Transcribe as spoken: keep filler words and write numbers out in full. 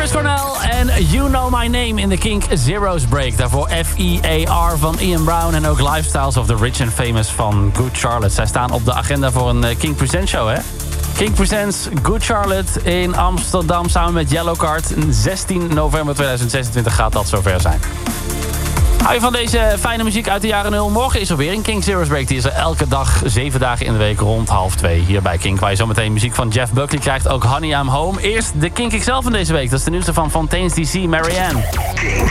Chris Cornell en You Know My Name in de Kink Zero's Break. Daarvoor F E A R van Ian Brown en ook Lifestyles of the Rich and Famous van Good Charlotte. Zij staan op de agenda voor een Kink Presents show, hè? Kink Presents Good Charlotte in Amsterdam samen met Yellowcard. zestien november tweeduizend zesentwintig gaat dat zover zijn. Hou je van deze fijne muziek uit de jaren nul? Morgen is er weer een Kink Zero's Break. Die is er elke dag, zeven dagen in de week, rond half twee. Hier bij Kink, waar je zometeen muziek van Jeff Buckley krijgt. Ook Honey I'm Home. Eerst de Kink X L van deze week. Dat is de nieuwste van Fontaine's D C, Marianne.